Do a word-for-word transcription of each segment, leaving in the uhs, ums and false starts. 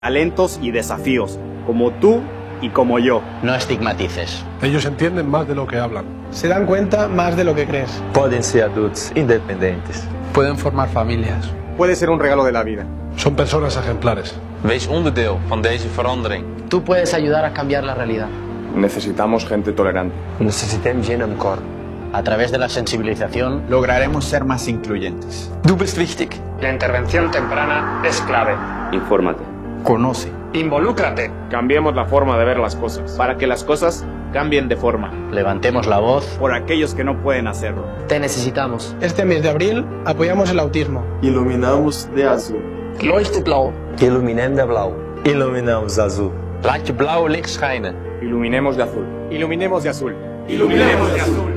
talentos y desafíos, como tú y como yo. No estigmatices. Ellos entienden más de lo que hablan. Se dan cuenta más de lo que crees. Pueden ser adultos independientes. Pueden formar familias. Puede ser un regalo de la vida. Son personas ejemplares. Wees onderdeel van deze verandering. Tú puedes ayudar a cambiar la realidad. Necesitamos gente tolerante. Necessitem gent amb cor. A través de la sensibilización lograremos ser más incluyentes. Du bist wichtig. La intervención temprana es clave. Infórmate. Conoce. Involúcrate. Cambiemos la forma de ver las cosas, para que las cosas cambien de forma. Levantemos la voz por aquellos que no pueden hacerlo. Te necesitamos. Este mes de abril apoyamos el autismo. Iluminamos de azul. Leuchtet blau. Iluminem de blau. Iluminamos azul. Laat je blauwe licht schijnen. Iluminemos de azul. Iluminemos de azul. Iluminemos de azul.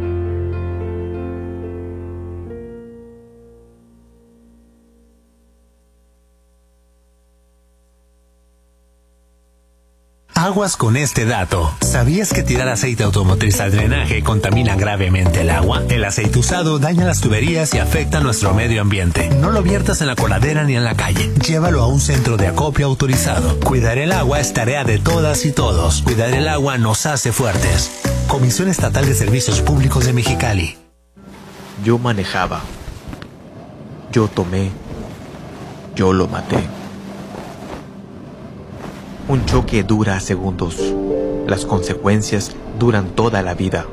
Aguas con este dato. ¿Sabías que tirar aceite automotriz al drenaje contamina gravemente el agua? El aceite usado daña las tuberías y afecta a nuestro medio ambiente. No lo viertas en la coladera ni en la calle. Llévalo a un centro de acopio autorizado. Cuidar el agua es tarea de todas y todos. Cuidar el agua nos hace fuertes. Comisión Estatal de Servicios Públicos de Mexicali. Yo manejaba. Yo tomé. Yo lo maté. Un choque dura segundos. Las consecuencias duran toda la vida.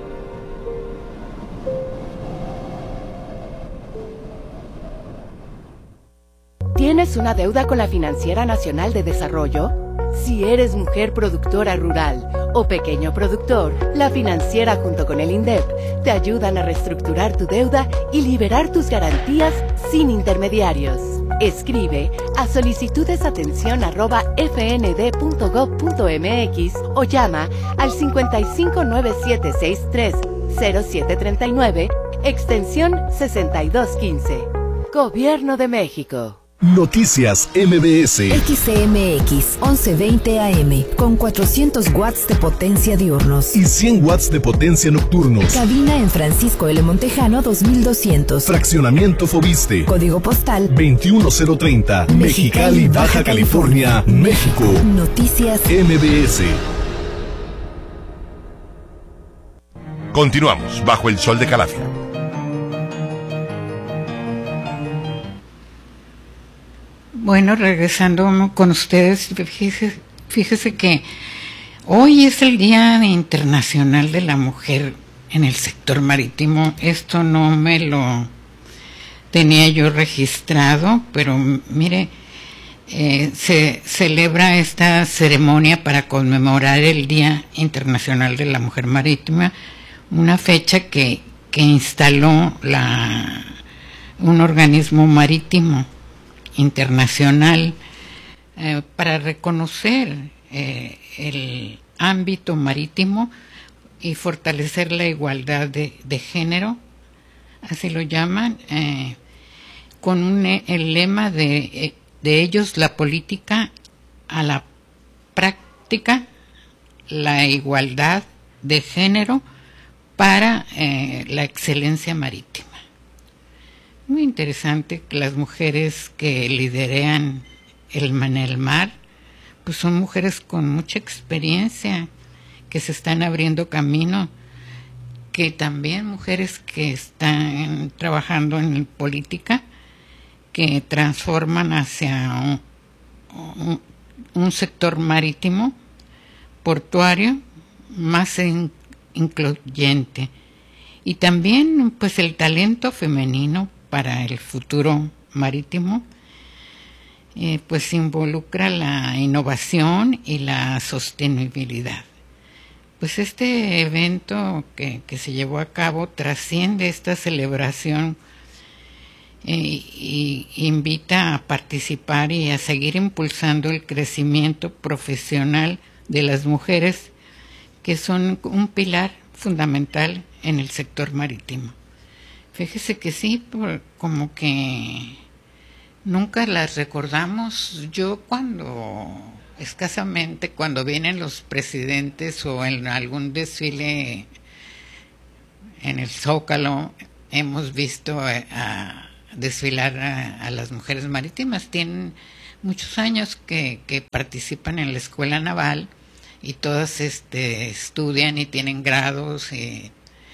¿Tienes una deuda con la Financiera Nacional de Desarrollo? Si eres mujer productora rural o pequeño productor, la Financiera junto con el INDEP te ayudan a reestructurar tu deuda y liberar tus garantías sin intermediarios. Escribe a solicitudesatención arroba fnd.gov.mx o llama al cincuenta y cinco nueve siete sesenta y tres cero siete treinta y nueve, extensión sesenta y dos quince. Gobierno de México. Noticias M B S. X M X once veinte A M con cuatrocientos watts de potencia diurnos y cien watts de potencia nocturnos. Cabina en Francisco L. Montejano dos mil doscientos. Fraccionamiento Fobiste. Código postal veintiuno cero treinta. Mexicali, Baja California, México. Noticias M B S. Continuamos bajo el sol de Calafia. Bueno, regresando con ustedes, fíjese, fíjese que hoy es el Día Internacional de la Mujer en el sector marítimo. Esto no me lo tenía yo registrado, pero mire, eh, se celebra esta ceremonia para conmemorar el Día Internacional de la Mujer Marítima, una fecha que, que instaló la, un organismo marítimo internacional eh, para reconocer eh, el ámbito marítimo y fortalecer la igualdad de, de género, así lo llaman, eh, con un, el lema de, de ellos, la política a la práctica, la igualdad de género para eh, la excelencia marítima. Muy interesante que las mujeres que liderean el, en el mar, pues son mujeres con mucha experiencia, que se están abriendo camino, que también mujeres que están trabajando en política, que transforman hacia un, un, un sector marítimo, portuario, más in, incluyente. Y también pues el talento femenino para el futuro marítimo, eh, pues involucra la innovación y la sostenibilidad. Pues este evento que, que se llevó a cabo trasciende esta celebración eh, y invita a participar y a seguir impulsando el crecimiento profesional de las mujeres, que son un pilar fundamental en el sector marítimo. Fíjese que sí, por, como que nunca las recordamos. Yo cuando, escasamente, cuando vienen los presidentes o en algún desfile en el Zócalo, hemos visto a, a desfilar a, a las mujeres marítimas. Tienen muchos años que, que participan en la escuela naval y todas este, estudian y tienen grados. Y,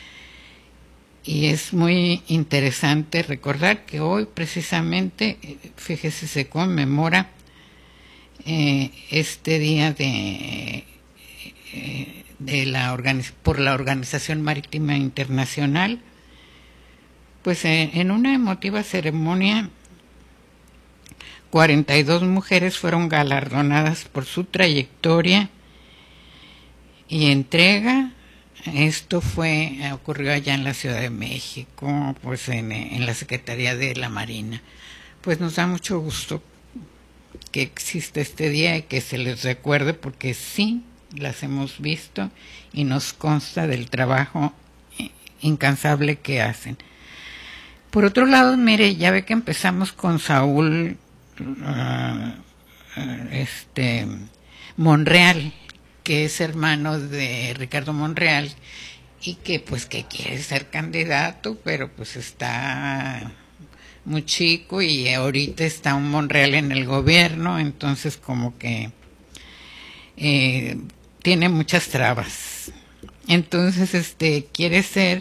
y es muy interesante recordar que hoy precisamente, fíjese, se conmemora eh, este día de, eh, de la organiz- por la Organización Marítima Internacional. Pues eh, en una emotiva ceremonia, cuarenta y dos mujeres fueron galardonadas por su trayectoria y entrega. Esto fue ocurrió allá en la Ciudad de México, pues en, en la Secretaría de la Marina. Pues nos da mucho gusto que exista este día y que se les recuerde, porque sí las hemos visto y nos consta del trabajo incansable que hacen. Por otro lado, mire, ya ve que empezamos con Saúl uh, este Monreal, que es hermano de Ricardo Monreal y que pues que quiere ser candidato, pero pues está muy chico y ahorita está un Monreal en el gobierno, entonces como que eh, tiene muchas trabas. Entonces este quiere ser,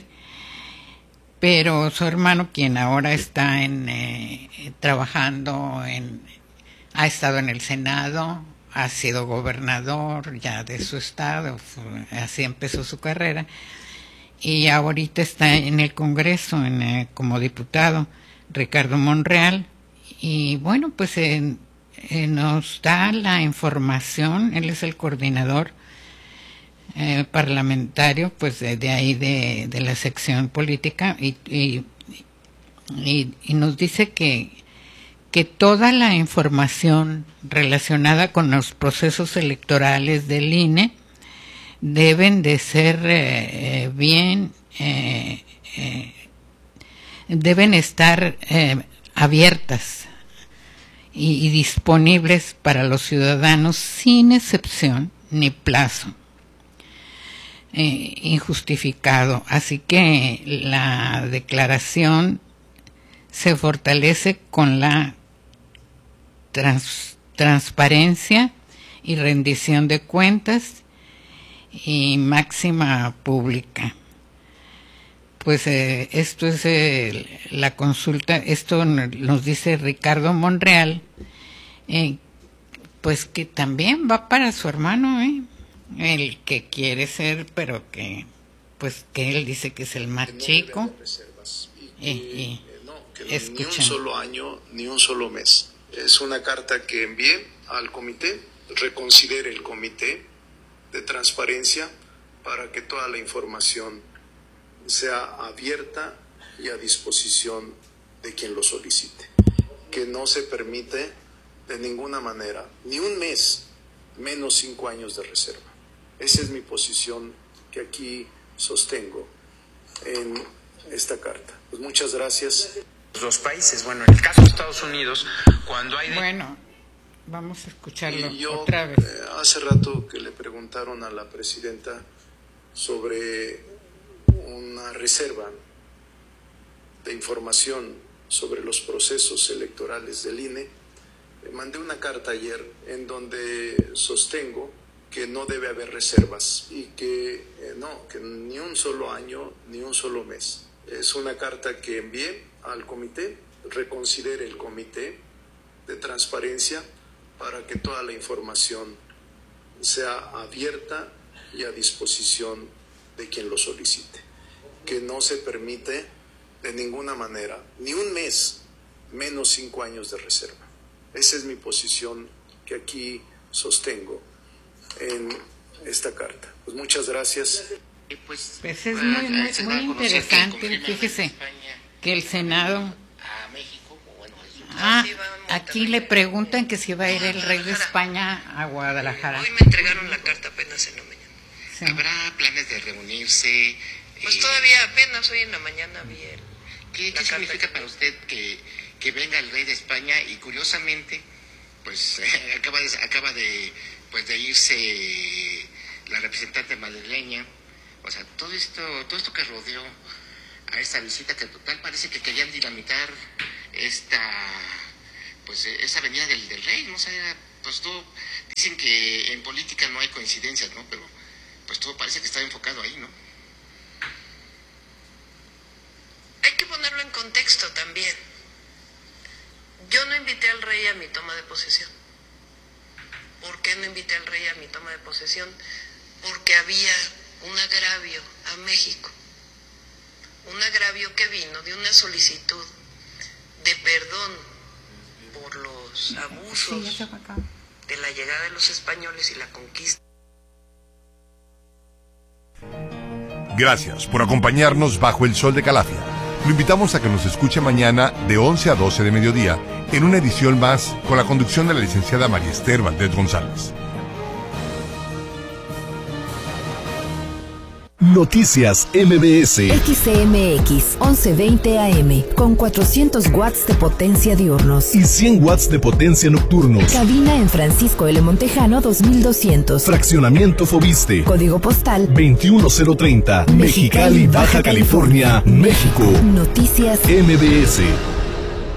pero su hermano, quien ahora está en eh, trabajando en, ha estado en el Senado, ha sido gobernador ya de su estado, fue, así empezó su carrera, y ahorita está en el Congreso en, eh, como diputado, Ricardo Monreal, y bueno, pues eh, eh, nos da la información, él es el coordinador Eh, parlamentario, pues de, de ahí de, de la sección política, y, y, y, y nos dice que, que toda la información relacionada con los procesos electorales del I N E deben de ser eh, bien, eh, eh, deben estar eh, abiertas y, y disponibles para los ciudadanos sin excepción ni plazo Eh, injustificado. Así que la declaración se fortalece con la trans, transparencia y rendición de cuentas y máxima pública. Pues eh, esto es eh, la consulta, esto nos dice Ricardo Monreal, eh, pues que también va para su hermano, ¿eh? El que quiere ser, pero que pues que él dice que es el más no chico. Y que, y, y eh, no, que ni un solo año ni un solo mes. Es una carta que envié al comité, reconsidere el comité de transparencia para que toda la información sea abierta y a disposición de quien lo solicite. Que no se permite de ninguna manera ni un mes, menos cinco años de reserva. Esa es mi posición que aquí sostengo en esta carta. Pues muchas gracias. Los países, bueno, en el caso de Estados Unidos, cuando hay... Bueno, vamos a escucharlo y yo, otra vez. Eh, hace rato que le preguntaron a la presidenta sobre una reserva de información sobre los procesos electorales del I N E. Le mandé una carta ayer en donde sostengo que no debe haber reservas y que eh, no, que ni un solo año ni un solo mes. Es una carta que envié al comité, reconsidere el comité de transparencia para que toda la información sea abierta y a disposición de quien lo solicite. Que no se permite de ninguna manera ni un mes, menos cinco años de reserva. Esa es mi posición que aquí sostengo en esta carta. Pues muchas gracias. Pues, pues es muy, muy, muy interesante, fíjese, que el Senado... Ah, aquí le preguntan que si va a ir el rey de España a Guadalajara. Hoy me entregaron la carta apenas en la mañana. Sí. ¿Habrá planes de reunirse? Pues eh, todavía apenas hoy en la mañana vi el, ¿Qué, ¿qué significa para usted que, que venga el rey de España y curiosamente pues eh, acaba de, acaba de, pues, de irse la representante madrileña? O sea, todo esto, todo esto que rodeó a esta visita, que total parece que querían dinamitar esta pues esa venida del, del rey, ¿no? O sea, era, pues todo, dicen que en política no hay coincidencias, ¿no? Pero pues todo parece que está enfocado ahí, ¿no? Hay que ponerlo en contexto también. Yo no invité al rey a mi toma de posesión. ¿Por qué no invité al rey a mi toma de posesión? Porque había un agravio a México. Un agravio que vino de una solicitud de perdón por los abusos Sí, de la llegada de los españoles y la conquista. Gracias por acompañarnos bajo el sol de Calafia. Lo invitamos a que nos escuche mañana de once a doce de mediodía en una edición más con la conducción de la licenciada María Esther Valdés González. Noticias M B S. X C M X once veinte A M con cuatrocientos watts de potencia diurnos y cien watts de potencia nocturnos. Cabina en Francisco L. Montejano dos mil doscientos. Fraccionamiento Fobiste. Código postal veintiuno cero treinta. Mexicali, Baja California, México. Noticias M B S.